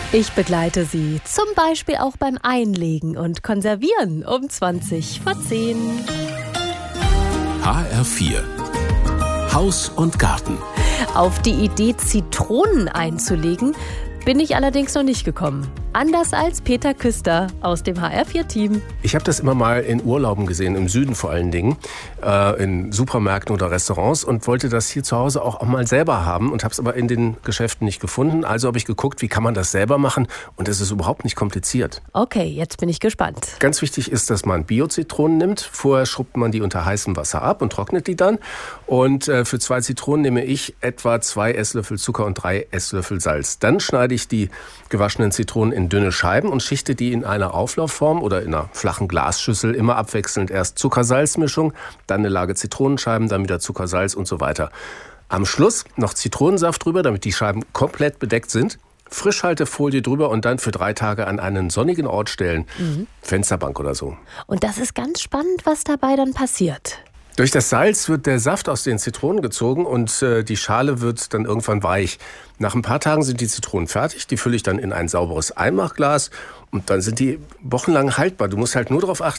Ich begleite Sie zum Beispiel auch beim Einlegen und Konservieren um 20:10. HR4 Haus und Garten. Auf die Idee, Zitronen einzulegen, bin ich allerdings noch nicht gekommen. Anders als Peter Küster aus dem HR4-Team. Ich habe das immer mal in Urlauben gesehen, im Süden vor allen Dingen, in Supermärkten oder Restaurants und wollte das hier zu Hause auch mal selber haben und habe es aber in den Geschäften nicht gefunden. Also habe ich geguckt, wie kann man das selber machen und es ist überhaupt nicht kompliziert. Okay, jetzt bin ich gespannt. Ganz wichtig ist, dass man Bio-Zitronen nimmt. Vorher schrubbt man die unter heißem Wasser ab und trocknet die dann. Und für 2 Zitronen nehme ich etwa 2 Esslöffel Zucker und 3 Esslöffel Salz. Dann schneide ich die gewaschenen Zitronen in dünne Scheiben und schichte die in einer Auflaufform oder in einer flachen Glasschüssel immer abwechselnd. Erst Zucker-Salz-Mischung, dann eine Lage Zitronenscheiben, dann wieder Zucker, Salz und so weiter. Am Schluss noch Zitronensaft drüber, damit die Scheiben komplett bedeckt sind. Frischhaltefolie drüber und dann für 3 Tage an einen sonnigen Ort stellen. Fensterbank oder so. Und das ist ganz spannend, was dabei dann passiert. Durch das Salz wird der Saft aus den Zitronen gezogen und die Schale wird dann irgendwann weich. Nach ein paar Tagen sind die Zitronen fertig, die fülle ich dann in ein sauberes Einmachglas und dann sind die wochenlang haltbar. Du musst halt nur darauf achten,